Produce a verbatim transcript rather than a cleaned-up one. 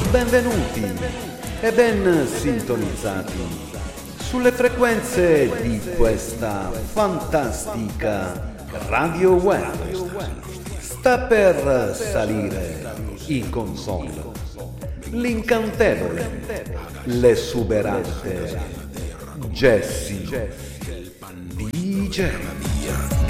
benvenuti e ben sintonizzati sulle frequenze di questa fantastica radio web. Sta per salire in console l'incantevole, l'esuberante Jessy D J.